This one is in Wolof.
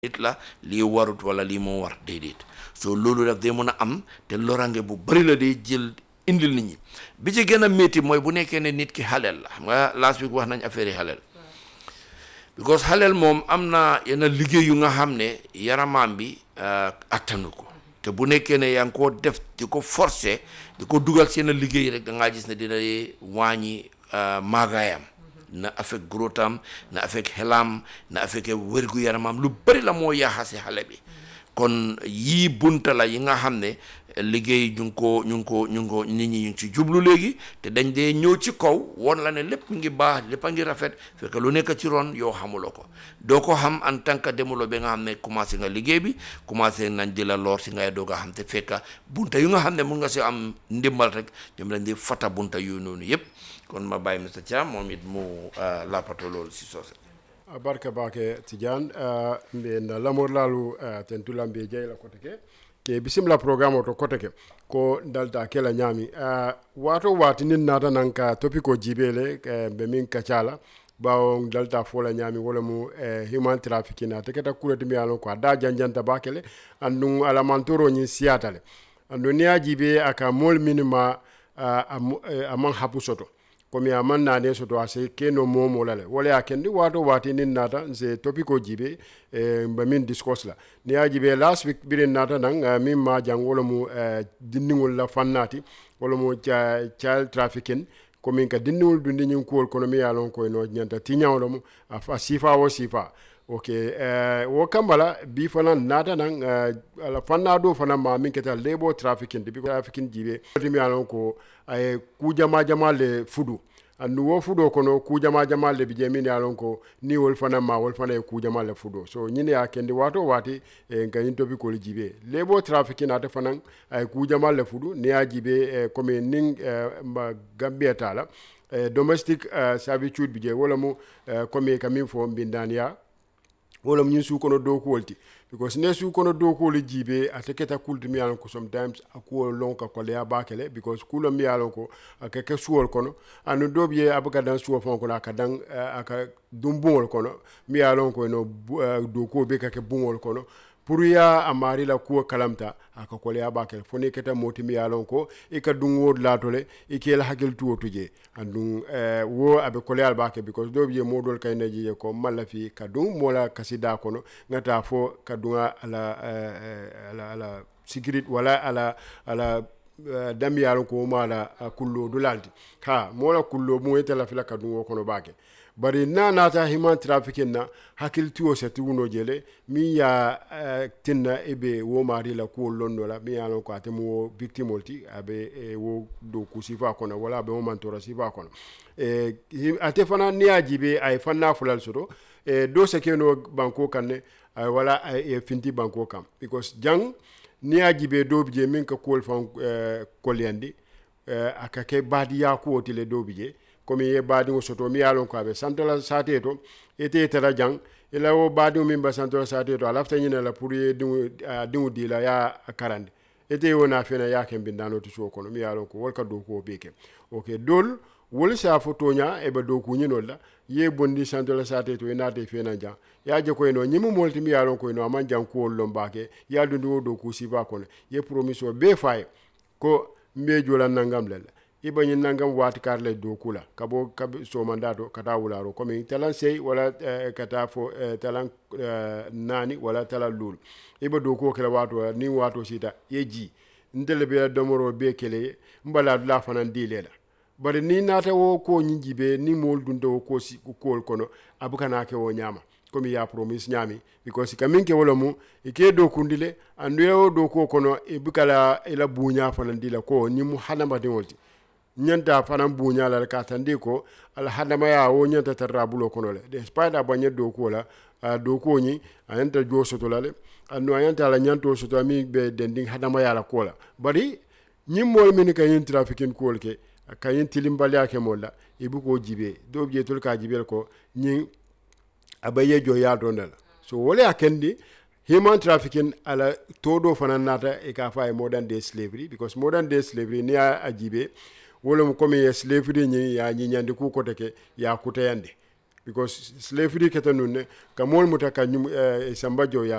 nit la lii warut wala lii moo war déedéet so loolu daf dee mën a am te lorange bu bari la day jël indil nit ñi bi ci gën a métti mooy bu nekkee ne nit ki xaleel la xam nga last week wax nañ affaire yi xaleel because xaleel moom am na yenn liggéey yu nga xam ne yaramaam bi attanu ko te bu nekkee ne yaa ngi koo def di ko forcer di ko dugal seen liggéey rek da ngaa gis ne dina wàññi maagaayam na affect growth am na affect xelam na affect wérgu yaramam lu bari la moo yaaxase xale bi kon yii bunta la yi nga xam ne liggéey ñu ngi ko nit ñi ñu ngi ci jublu léegi te dañ dee ñëw ci kaw woon la ne lépp ngi baax lépp a ngi rafet fekk lu nekk ci ron yow xamuloo ko doo ko xam en tant que demuloo ba nga xam ne commencé nga liggéey bi commencé nañ di la lor si ngay doog a xam te fekk bunta yu nga xam ne mun nga si am ndimbal rek ñoom lañ di fata bunta yu noonu yëpp kon ma bàyyi Mr Thiam moom it mu lapato loolu si soose barka bake Tidiane mbe na lamor lalu tentula mbe jeyla koteke ke bisimla programme to koteke ko dalta kela nyami wato wati nin nata nanka topiko jibele be min kachala bawo dalta fola nyami wala mu human trafficking na teketa kulati mi alon ko da janjanta bakele andun alamantoro nyi siatale andun ya jibe aka mol minima amman hapu soto komi aman nane soto ase keno momo lale wala akendi wato wati nin nata nse topiko jibe mba min discourse la ni ajibe last week birin nata nang min ma jangolo mu dinningol la fannati wala mu child trafficking komi ka dinningol dundi nyin ko kono mi yalon ko no nyanta tinyawlo mu afa sifa wo sifa wo kambala bi fana nata nang ala fanna do fana ma min keta labor trafficking bi trafficking jibe mi yalon ko ay ku jama le fudu andu wo fudo kono ku jama le bije min yalon ko ni wol fana ma wol fana ku jama le fudo so nyine ya kendi wato wati ngayin tobi ko jibe labor trafficking ata fana ay ku jama le fudu ni ya jibe comme ning gambia tala domestic servitude bije wala mu comme kamin fo mbindania wala mu su kono do ko wolti because ne su kono do ko le jibe ateketa kulti mi yalon ko sometimes akuo lonka ko le abakele because kulo mi yalon ko akeke suwol kono anu dobye abuka dan suwo fon ko akadan aka dumbungol kono mi yalon ko no do ko be kake bungol kono pour ya amari la kuo kalamta aka ko le abakele foni keta moti mi yalon ko e ka dungo latole e ke la hakil tuwo tuje andun wo abe ko le albake because dobye modol kay neji ko malafi ka dum mola kasida kono ngata fo ka dunga ala secret wala ala dami yalon ko mala kullo dulaldi ha mola kullo mo etela fila ka dungo kono bake bari nata human trafficking na hakilti o setuno jele mi ya tinna ebe wo mari la ko londo la mi yalon ko atemo victimolti abe wo do kusifa kono wala abe mo mantora sifa kono ate fana ni ajibe ay fanna fulal soto do sekeno banko kanne wala finti banko kam because jang ni ajibe do bije min ka kol fan kolyandi akake badiya ko tile do bije komi ye badi soto mi yalon ko abe santola sateto ete tara jang ila wo badi min ba santola sateto alafta nyina la pour ye dingu dila ya karande ete wona fena ya ken bindano to so kono mi yalon ko wolka do ko beke okay dol wol sa fotonya e be do ku nyino la ye bondi santola sateto e nate fena jang ya je ko no nyimu molti mi yalon ko no man jang ko lombake ya do ku siba kono ye promiso be fay ko mbe jola nangam lella iba nyin nangam wati karle do kula kabo so mandato kata wularo comme talan sey wala kata fo talan nani wala talan lul iba do ko kala wato ni wato sita yeji ndele be domoro be kele mbala la fanan dilela bari ni nata wo ko nyinjibe ni mol dundo ko si ko kono abukana ke wo nyama comme ya promise nyami because kaminke wala mu ike do kundile andu yo do ko kono ibukala ila bunya fanan dila ko ni mu hanama de wolti nyanta fanan bunya la ka tande ko al hadama ya wo nyanta tarabulo kono le de spada banye do ko la do ko ni ayanta jo soto la le anu ayanta la nyanto soto mi be dending hadama ya la ko la bari nyim mol min ka yin trafficking ko ke ka yin tilimbali ake molla ibu ko jibe do je tol ka jibel ko nyin abaye jo ya donala so wole akendi human trafficking ala todo fanan nata e ka fa modern day slavery because modern day slavery ni ajibe wala mu comme slavery ni ya nyandi ku ko teke ya kutayande because slavery ketanune kamol mutaka samba jo ya